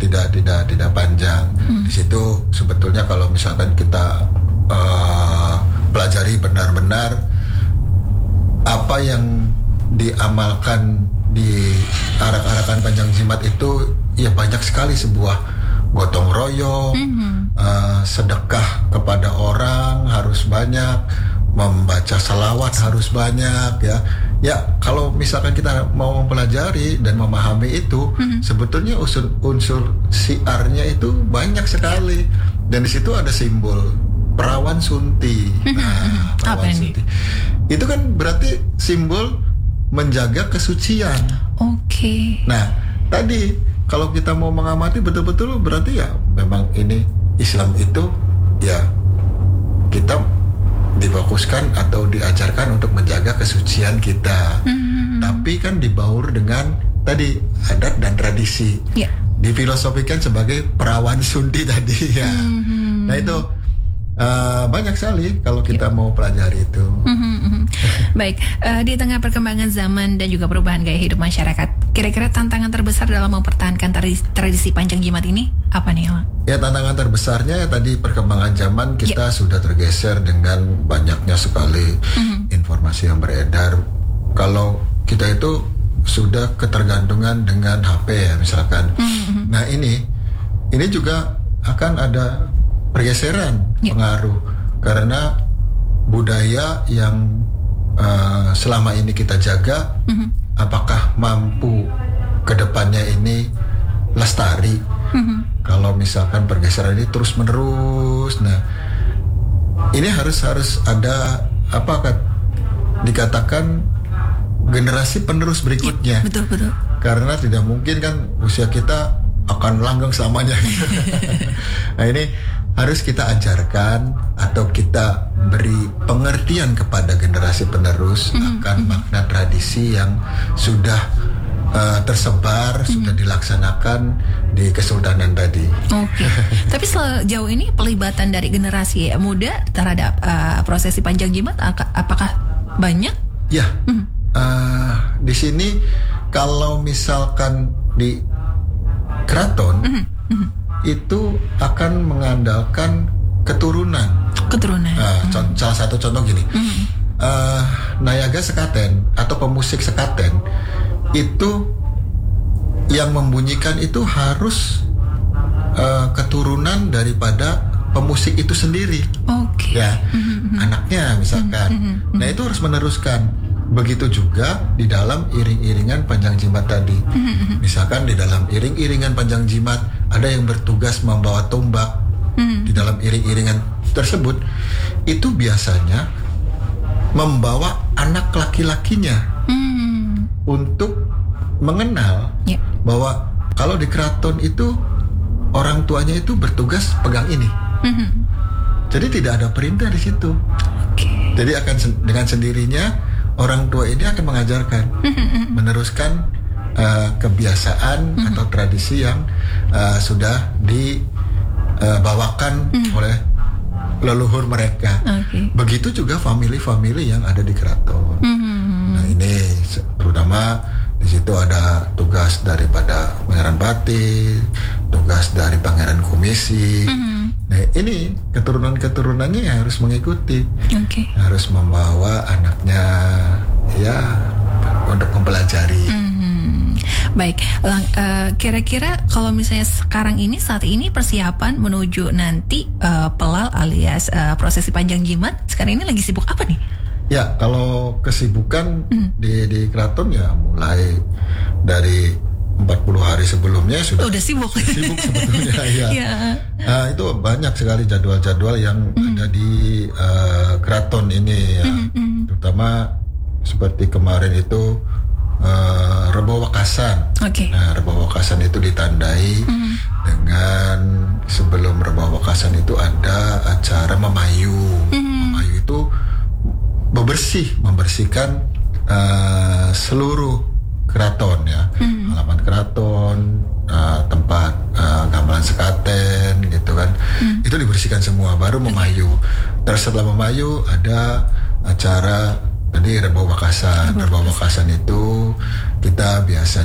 tidak panjang. Di situ sebetulnya kalau misalkan kita pelajari benar-benar apa yang diamalkan di arak-arakan panjang jimat itu, ya banyak sekali, sebuah gotong royong, sedekah kepada orang harus banyak, membaca salawat harus banyak, ya kalau misalkan kita mau mempelajari dan memahami itu, sebetulnya unsur siarnya itu banyak sekali, dan di situ ada simbol perawan sunti. Nah, perawan sunti itu kan berarti simbol menjaga kesucian. Oke. Nah, tadi kalau kita mau mengamati betul-betul, berarti ya memang ini Islam itu ya kita difokuskan atau diajarkan untuk menjaga kesucian kita. Tapi kan dibaur dengan tadi adat dan tradisi. Difilosofikan sebagai perawan sunti tadi ya. Nah itu banyak sekali kalau kita mau pelajari itu. Baik, di tengah perkembangan zaman dan juga perubahan gaya hidup masyarakat, kira-kira tantangan terbesar dalam mempertahankan tradisi panjang jimat ini apa nih, Elang? Ya, tantangan terbesarnya ya tadi perkembangan zaman kita sudah tergeser dengan banyaknya sekali informasi yang beredar. Kalau kita itu sudah ketergantungan dengan HP ya misalkan. Nah ini juga akan ada pergeseran pengaruh karena budaya yang selama ini kita jaga, apakah mampu kedepannya ini lestari? Kalau misalkan pergeseran ini terus menerus, nah ini harus ada dikatakan generasi penerus berikutnya. Betul. Karena tidak mungkin kan usia kita akan langgeng selamanya. Nah ini harus kita ajarkan atau kita beri pengertian kepada generasi penerus akan makna tradisi yang sudah tersebar, sudah dilaksanakan di Kesultanan tadi. Oke. Tapi sejauh ini pelibatan dari generasi muda terhadap prosesi panjang jimat apakah banyak? Ya, di sini kalau misalkan di keraton itu akan mengandalkan keturunan. Salah satu contoh gini, Nayaga Sekaten atau pemusik Sekaten itu yang membunyikan itu harus keturunan daripada pemusik itu sendiri. Ya, anaknya misalkan. Nah itu harus meneruskan. Begitu juga di dalam iring-iringan panjang jimat tadi. Misalkan di dalam iring-iringan panjang jimat ada yang bertugas membawa tombak. Di dalam iring-iringan tersebut itu biasanya membawa anak laki-lakinya untuk mengenal bahwa kalau di keraton itu orang tuanya itu bertugas pegang ini. Jadi tidak ada perintah di situ. Jadi akan dengan sendirinya orang tua ini akan mengajarkan, meneruskan kebiasaan atau tradisi yang sudah dibawakan oleh leluhur mereka. Begitu juga famili-famili yang ada di keraton. Nah ini terutama di situ ada tugas daripada Pangeran Pati, tugas dari Pangeran Komisi. Nah ini keturunan-keturunannya yang harus mengikuti, harus membawa anaknya ya untuk mempelajari. Baik, kira-kira kalau misalnya saat ini persiapan menuju nanti pelal alias prosesi panjang jimat, sekarang ini lagi sibuk apa nih? Ya, kalau kesibukan di keraton ya mulai dari 40 hari sebelumnya sudah sibuk sebetulnya ya. Itu banyak sekali jadwal-jadwal yang ada di keraton ini ya. Terutama seperti kemarin itu Rebo Wakasan. Nah, Rebo Wakasan itu ditandai dengan sebelum Rebo Wakasan itu ada acara memayu. Memayu itu membersihkan seluruh keraton ya, halaman keraton, tempat gamelan Sekaten gitu kan, itu dibersihkan semua baru memayu. Terus setelah memayu ada acara tadi Rebo Wakasan. Rebo Wakasan itu kita biasanya